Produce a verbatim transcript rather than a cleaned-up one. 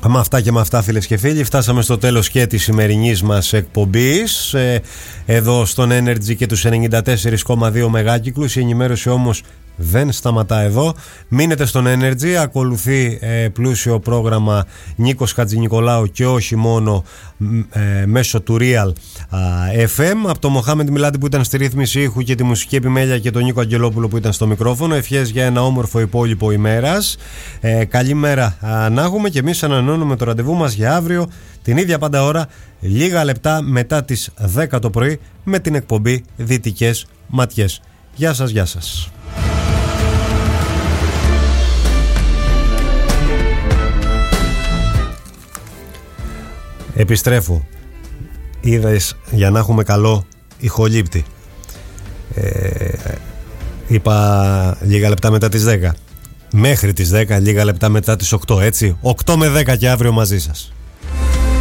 Με αυτά και με αυτά, φίλες και φίλοι, φτάσαμε στο τέλος και της σημερινής μας εκπομπής ε, εδώ στον Energy και τους ενενήντα τέσσερα κόμμα δύο μεγάκυκλους. Η ενημέρωση όμως δεν σταματά εδώ. Μείνετε στον Energy, ακολουθεί ε, πλούσιο πρόγραμμα Νίκος Χατζηνικολάου και όχι μόνο ε, μέσω του Real ε, εφ εμ. Από το Μοχάμεντ Μιλάτη που ήταν στη ρύθμιση ήχου και τη μουσική επιμέλεια και τον Νίκο Αγγελόπουλο που ήταν στο μικρόφωνο. Ευχές για ένα όμορφο υπόλοιπο ημέρας. Ε, καλή μέρα ε, να έχουμε, και εμείς ανανεώνουμε το ραντεβού μας για αύριο την ίδια πάντα ώρα, λίγα λεπτά μετά τις δέκα το πρωί, με την εκπομπή Δυτικές Ματιές. Γεια σας, γεια σας. Επιστρέφω. Είδες, για να έχουμε καλό ηχολήπτη. Ε, είπα λίγα λεπτά μετά τις δέκα. Μέχρι τις δέκα, λίγα λεπτά μετά τις οκτώ, έτσι. οκτώ με δέκα και αύριο μαζί σας.